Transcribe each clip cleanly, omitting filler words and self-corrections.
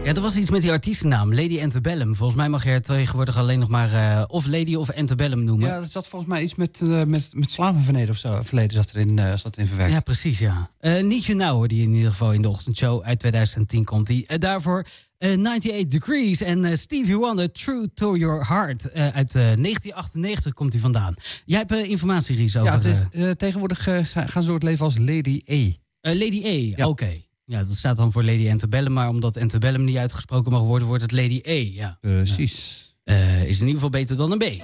Ja, er was iets met die artiestennaam, Lady Antebellum. Volgens mij mag je er tegenwoordig alleen nog maar of Lady of Antebellum noemen. Ja, er zat volgens mij iets met slavenverleden of zo. Verleden zat erin verwerkt. Ja, precies, ja. Need You Now hoorde je in ieder geval in de ochtendshow. Uit 2010 komt die. Daarvoor 98 Degrees en Stevie Wonder, True to Your Heart. Uit 1998 komt die vandaan. Jij hebt informatie, Ries, over... Ja, tegenwoordig gaan ze door het leven als Lady E. Lady E, Ja. oké. Ja, dat staat dan voor Lady Antebellum. Maar omdat Antebellum niet uitgesproken mag worden, wordt het Lady E. Ja. Precies. Is in ieder geval beter dan een B. Hè?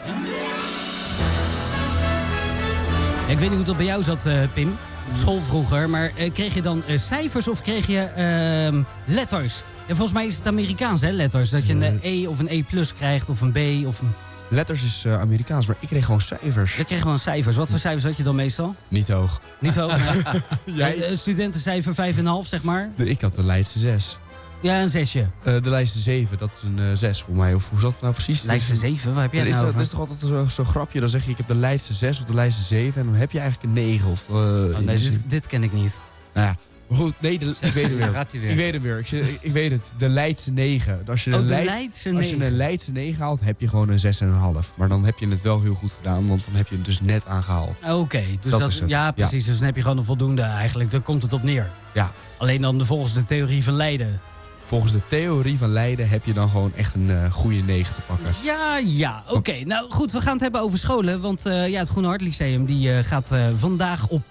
Ja, ik weet niet hoe het bij jou zat, Pim. School vroeger. Maar kreeg je dan cijfers of kreeg je letters? Ja, volgens mij is het Amerikaans, hè, letters. Dat je een E of een E plus krijgt of een B of een... Letters is Amerikaans, maar ik kreeg gewoon cijfers. Je kreeg gewoon cijfers. Wat voor cijfers had je dan meestal? Niet hoog. Niet hoog. Jij? Studentencijfer 5,5, zeg maar. Ik had de Leidse 6. Ja, een 6'je. De Leidse 7, dat is een 6 voor mij. Of hoe zat het nou precies? Leidse 7, waar heb jij het nou Dat over? is toch altijd zo'n grapje. Dan zeg je ik heb de Leidse 6 of de Leidse 7. En dan heb je eigenlijk een 9. Of, Nee, dit ken ik niet. Nou ja, maar goed. Nee, ik weet het weer. Gaat hij weer. Ik weet het weer. Ik weet het. De Leidse 9. Als je een Leidse 9 haalt, heb je gewoon een 6,5. Maar dan heb je het wel heel goed gedaan. Want dan heb je het dus net aangehaald. Oké, dus Dat is het. ja, precies. Dus dan heb je gewoon een voldoende eigenlijk. Daar komt het op neer. Ja. Alleen dan volgens de theorie van Leiden. Volgens de theorie van Leiden heb je dan gewoon echt een goede 9 te pakken. Ja. Oké. Nou goed, we gaan het hebben over scholen. Want het Groene Hart Lyceum die gaat vandaag op